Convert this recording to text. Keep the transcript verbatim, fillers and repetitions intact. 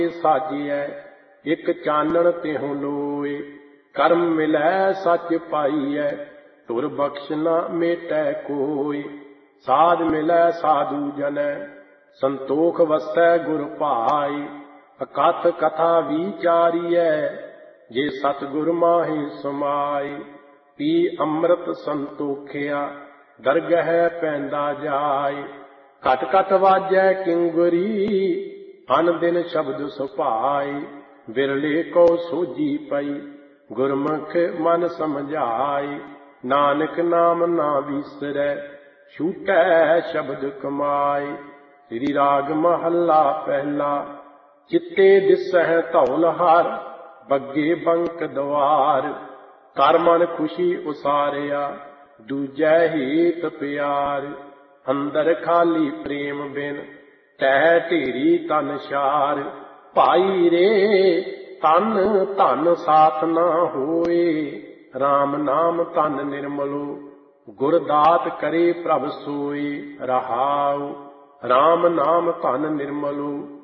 ਸਾਜੀਐ ਇਕ ਚਾਨਣ ਤਿਹੁ ਲੋਏ। ਕਰਮ ਮਿਲੈ ਸੱਚ ਪਾਈਐ ਧੁਰ ਬਖਸ਼ ਨਾ ਮੇਟੈ ਕੋਇ। ਸਾਧ ਮਿਲੈ ਸਾਧੂ ਜਨੈ ਸੰਤੋਖ ਵਸੈ ਗੁਰ ਭਾਈ। ਅਕਥ ਕਥਾ ਵਿਚਾਰੀਐ ਜੇ ਸਤਿਗੁਰ ਮਾਹਿ ਸਮਾਈ। ਪੀ ਅੰਮ੍ਰਿਤ ਸੰਤੋਖਿਆ ਦਰਗਹਿ ਪੈਂਦਾ ਜਾਇ। ਘਟ ਘਟ ਵਾਜੈ ਕਿੰਗਰੀ ਅਨ ਦਿਨ ਸ਼ਬਦ ਸੁਭਾਈ। ਬਿਰਲੇ ਕੋ ਸੋਝੀ ਪਈ ਗੁਰਮੁਖ ਮਨ ਸਮਝਾਈ। ਨਾਨਕ ਨਾਮ ਨਾ ਵਿਸਰੈ ਛੂਟੈ ਸ਼ਬਦ ਕਮਾਈ। ਸ੍ਰੀ ਰਾਗ ਮਹੱਲਾ ਪਹਿਲਾ। ਚਿੱਤੇ ਦਿਸਹਿ ਧੌਲ ਹਰ ਬੱਗੇ ਬੰਕ ਦਵਾਰ। ਕਰ ਮਨ ਖੁਸ਼ੀ ਉਸਾਰਿਆ ਦੂਜੈ ਹੀਤ ਪਿਆਰ। ਅੰਦਰ ਖਾਲੀ ਪ੍ਰੇਮ ਬਿਨ ਤਹਿ ਢੇਰੀ ਤਨ ਸ਼ਾਰ। ਭਾਈ ਰੇ ਤਨ ਧਨ ਸਾਥ ਨਾ ਹੋਏ। ਰਾਮ ਨਾਮ ਧਨ ਨਿਰਮਲੋ ਗੁਰ ਦਾਤ ਕਰੇ ਪ੍ਰਭ ਸੋਈ। ਰਹਾਉ ਰਾਮ ਨਾਮ ਧਨ ਨਿਰਮਲੋ